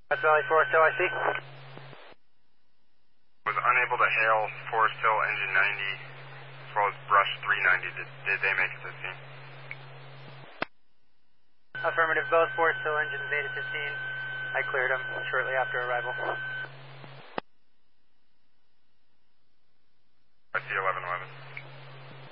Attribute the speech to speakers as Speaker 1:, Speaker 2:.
Speaker 1: West Valley Forest Hill, I see.
Speaker 2: Was unable to hail Forest Hill engine 90 as well as Brush 390. Did they make it to the scene?
Speaker 1: Affirmative, both Forest Hill engines made it to scene. I cleared them shortly after arrival.